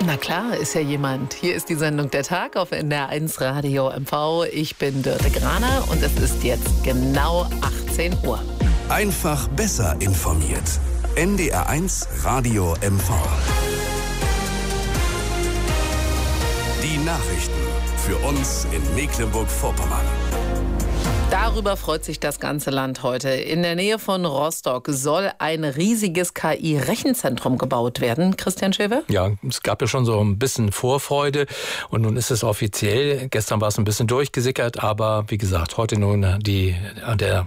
Na klar, ist ja jemand. Hier ist die Sendung Der Tag auf NDR1 Radio MV. Ich bin Dörte Graner und es ist jetzt genau 18 Uhr. Einfach besser informiert. NDR1 Radio MV. Die Nachrichten für uns in Mecklenburg-Vorpommern. Darüber freut sich das ganze Land heute. In der Nähe von Rostock soll ein riesiges KI-Rechenzentrum gebaut werden. Christian Schäfer? Ja, es gab ja schon so ein bisschen Vorfreude und nun ist es offiziell. Gestern war es ein bisschen durchgesickert, aber wie gesagt, heute nun der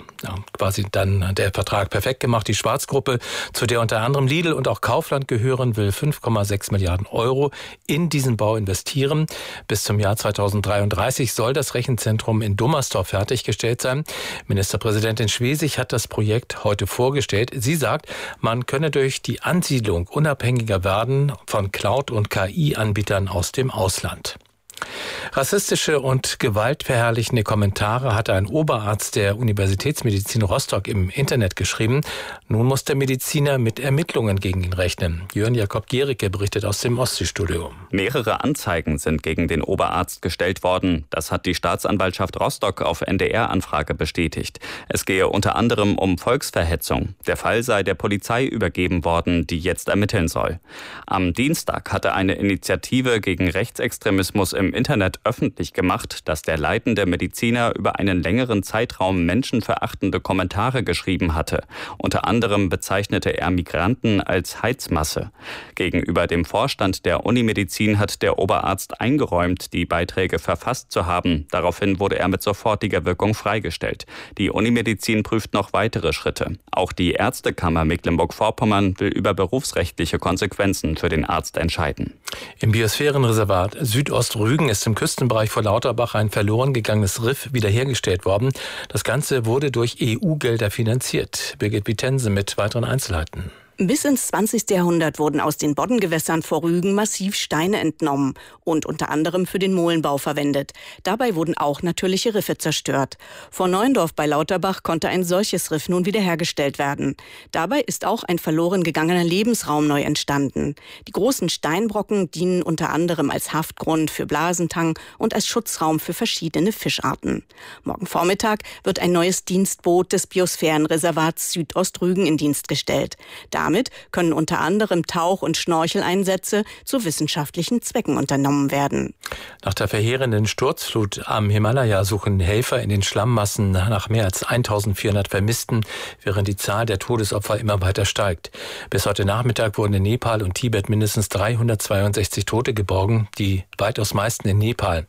Vertrag perfekt gemacht. Die Schwarzgruppe, zu der unter anderem Lidl und auch Kaufland gehören, will 5,6 Milliarden Euro in diesen Bau investieren. Bis zum Jahr 2033 soll das Rechenzentrum in Dummersdorf fertiggestellt sein. Ministerpräsidentin Schwesig hat das Projekt heute vorgestellt. Sie sagt, man könne durch die Ansiedlung unabhängiger werden von Cloud- und KI-Anbietern aus dem Ausland. Rassistische und gewaltverherrlichende Kommentare hatte ein Oberarzt der Universitätsmedizin Rostock im Internet geschrieben. Nun muss der Mediziner mit Ermittlungen gegen ihn rechnen. Jörn Jakob Gericke berichtet aus dem Ostseestudio. Mehrere Anzeigen sind gegen den Oberarzt gestellt worden. Das hat die Staatsanwaltschaft Rostock auf NDR-Anfrage bestätigt. Es gehe unter anderem um Volksverhetzung. Der Fall sei der Polizei übergeben worden, die jetzt ermitteln soll. Am Dienstag hatte eine Initiative gegen Rechtsextremismus im Internet öffentlich gemacht, dass der leitende Mediziner über einen längeren Zeitraum menschenverachtende Kommentare geschrieben hatte. Unter anderem bezeichnete er Migranten als Heizmasse. Gegenüber dem Vorstand der Unimedizin hat der Oberarzt eingeräumt, die Beiträge verfasst zu haben. Daraufhin wurde er mit sofortiger Wirkung freigestellt. Die Unimedizin prüft noch weitere Schritte. Auch die Ärztekammer Mecklenburg-Vorpommern will über berufsrechtliche Konsequenzen für den Arzt entscheiden. Im Biosphärenreservat Südostrügen ist im Küstenbereich vor Lauterbach ein verloren gegangenes Riff wiederhergestellt worden. Das Ganze wurde durch EU-Gelder finanziert. Birgit Vittense mit weiteren Einzelheiten. Bis ins 20. Jahrhundert wurden aus den Boddengewässern vor Rügen massiv Steine entnommen und unter anderem für den Molenbau verwendet. Dabei wurden auch natürliche Riffe zerstört. Vor Neuendorf bei Lauterbach konnte ein solches Riff nun wiederhergestellt werden. Dabei ist auch ein verloren gegangener Lebensraum neu entstanden. Die großen Steinbrocken dienen unter anderem als Haftgrund für Blasentang und als Schutzraum für verschiedene Fischarten. Morgen Vormittag wird ein neues Dienstboot des Biosphärenreservats Südostrügen in Dienst gestellt. Damit können unter anderem Tauch- und Schnorcheleinsätze zu wissenschaftlichen Zwecken unternommen werden. Nach der verheerenden Sturzflut am Himalaya suchen Helfer in den Schlammmassen nach mehr als 1400 Vermissten, während die Zahl der Todesopfer immer weiter steigt. Bis heute Nachmittag wurden in Nepal und Tibet mindestens 362 Tote geborgen, die weitaus meisten in Nepal.